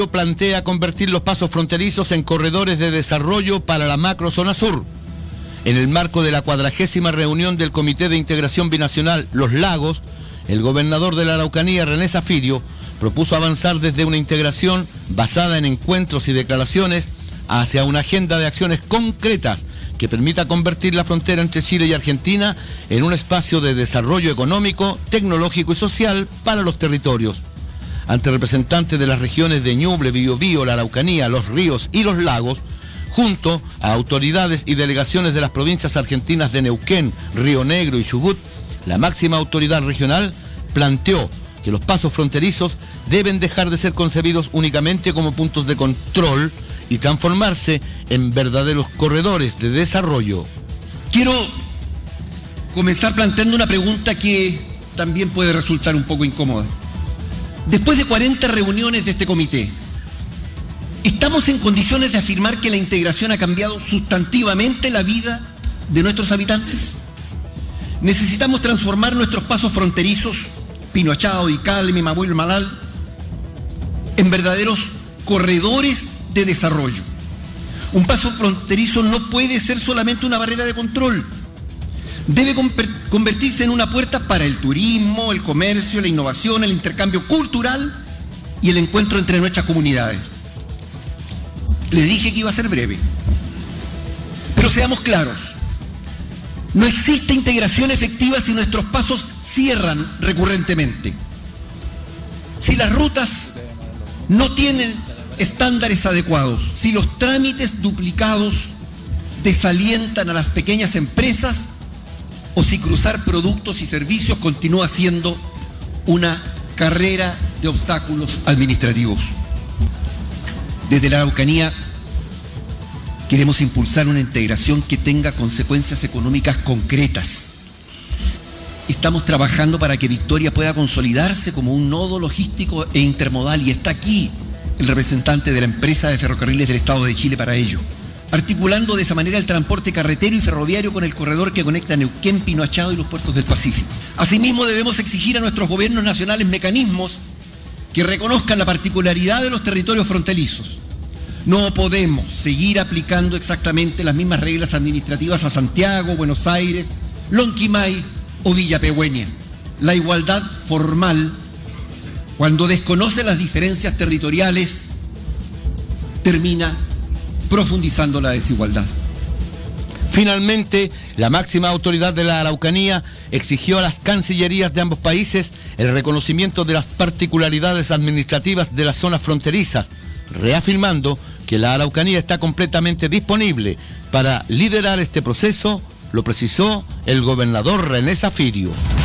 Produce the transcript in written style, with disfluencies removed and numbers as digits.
plantea convertir los pasos fronterizos en corredores de desarrollo para la macrozona sur. En el marco de la 40ª reunión del Comité de Integración Binacional Los Lagos, el gobernador de la Araucanía, René Zaffirio, propuso avanzar desde una integración basada en encuentros y declaraciones hacia una agenda de acciones concretas que permita convertir la frontera entre Chile y Argentina en un espacio de desarrollo económico, tecnológico y social para los territorios. Ante representantes de las regiones de Ñuble, Biobío, la Araucanía, Los Ríos y Los Lagos, junto a autoridades y delegaciones de las provincias argentinas de Neuquén, Río Negro y Chubut, la máxima autoridad regional planteó que los pasos fronterizos deben dejar de ser concebidos únicamente como puntos de control y transformarse en verdaderos corredores de desarrollo. Quiero comenzar planteando una pregunta que también puede resultar un poco incómoda. Después de 40 reuniones de este comité, ¿estamos en condiciones de afirmar que la integración ha cambiado sustantivamente la vida de nuestros habitantes? ¿Necesitamos transformar nuestros pasos fronterizos, Pino Achado, Icalme, Mabuel, Malal, en verdaderos corredores de desarrollo? Un paso fronterizo no puede ser solamente una barrera de control. Debe convertirse en una puerta para el turismo, el comercio, la innovación, el intercambio cultural y el encuentro entre nuestras comunidades. Les dije que iba a ser breve. Pero seamos claros. No existe integración efectiva si nuestros pasos cierran recurrentemente. Si las rutas no tienen estándares adecuados, si los trámites duplicados desalientan a las pequeñas empresas o si cruzar productos y servicios continúa siendo una carrera de obstáculos administrativos. Desde la Araucanía queremos impulsar una integración que tenga consecuencias económicas concretas. Estamos trabajando para que Victoria pueda consolidarse como un nodo logístico e intermodal y está aquí el representante de la empresa de ferrocarriles del Estado de Chile para ello, articulando de esa manera el transporte carretero y ferroviario con el corredor que conecta Neuquén, Pino Achado y los puertos del Pacífico. Asimismo, debemos exigir a nuestros gobiernos nacionales mecanismos que reconozcan la particularidad de los territorios fronterizos. No podemos seguir aplicando exactamente las mismas reglas administrativas a Santiago, Buenos Aires, Lonquimay o Villa Pehuen. La igualdad formal, cuando desconoce las diferencias territoriales, termina profundizando la desigualdad. Finalmente, la máxima autoridad de la Araucanía exigió a las cancillerías de ambos países el reconocimiento de las particularidades administrativas de las zonas fronterizas, reafirmando que la Araucanía está completamente disponible para liderar este proceso, lo precisó el gobernador René Zaffirio.